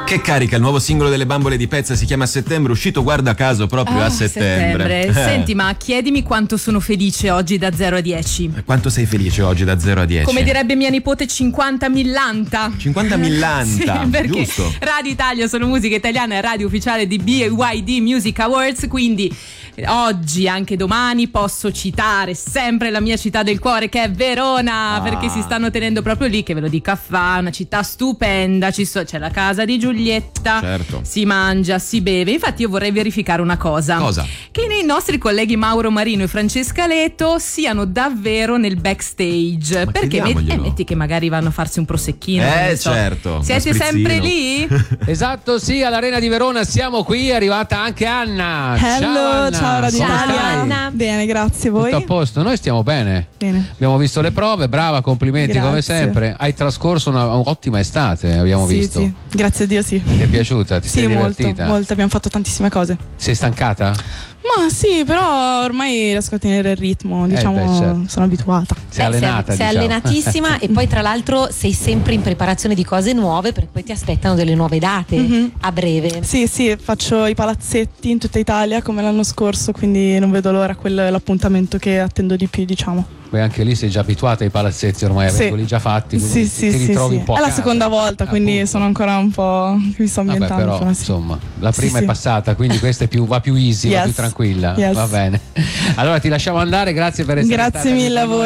Che carica, il nuovo singolo delle Bambole di Pezza si chiama Settembre, uscito guarda caso proprio a settembre. Senti, ma chiedimi quanto sono felice oggi da 0 a 10. Quanto sei felice oggi da 0 a 10? Come direbbe mia nipote, 50 millanta. 50 millanta, sì, perché giusto. Radio Italia Solo Musica Italiana è radio ufficiale di BYD Music Awards, quindi oggi, anche domani, posso citare sempre la mia città del cuore, che è Verona, perché si stanno tenendo proprio lì, che ve lo dica fa, una città stupenda, c'è la casa di Giulietta, certo. Si mangia, si beve. Infatti io vorrei verificare una cosa. Che i nostri colleghi Mauro Marino e Francesca Leto siano davvero nel backstage. Ma perché metti che magari vanno a farsi un prosecchino, certo. Siete sempre lì? Esatto, sì, all'Arena di Verona siamo qui, è arrivata anche Anna. Hello, ciao Radio Italia. Anna. Bene, grazie, voi? Tutto a posto, noi stiamo bene. Abbiamo visto le prove, brava, complimenti. Grazie. Come sempre. Hai trascorso un'ottima estate, abbiamo visto. Sì, grazie a Dio, sì. Ti è piaciuta? Ti sei divertita? Molto, abbiamo fatto tantissime cose. Sei stancata? Ma sì, però ormai riesco a tenere il ritmo, diciamo, certo. sono abituata. Sei allenata, sei diciamo. allenatissima e poi tra l'altro sei sempre in preparazione di cose nuove, perché poi ti aspettano delle nuove date a breve. Sì, faccio i palazzetti in tutta Italia come l'anno scorso, quindi non vedo l'ora, quello è l'appuntamento che attendo di più, diciamo. Poi anche lì sei già abituata ai palazzetti, ormai avendoli già fatti, quindi ti ritrovi un po' a È la casa. seconda volta, quindi appunto. sono ancora un po' che mi sto ambientando. Vabbè, però, insomma, la prima è passata, quindi questa va più easy, va più tranquilla. Va bene. Allora ti lasciamo andare, grazie per essere stata Grazie mille a voi.